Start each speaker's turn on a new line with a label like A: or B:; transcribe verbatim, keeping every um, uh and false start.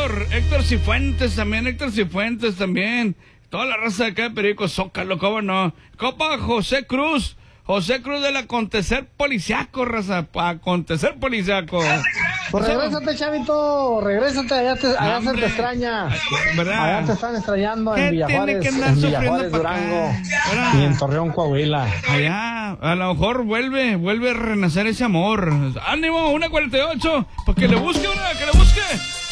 A: Héctor, Héctor Cifuentes también, Héctor Cifuentes también. Toda la raza de acá de Perico Zócalo, ¿cómo no? Copa José Cruz, José Cruz del acontecer policiaco, raza, acontecer policiaco.
B: Pues regrésate, chavito, regrésate, allá, te, allá se te extraña.
A: ¿Verdad?
B: Allá te están extrañando en Villa
A: Tiene
B: Juárez,
A: que andar
B: en Villa
A: sufriendo
B: Juárez,
A: para
B: Durango,
A: acá,
B: y en Torreón, Coahuila.
A: Allá, a lo mejor vuelve, vuelve a renacer ese amor. ¡Ánimo! una cuarenta y ocho, pues que le busque una, que le busque.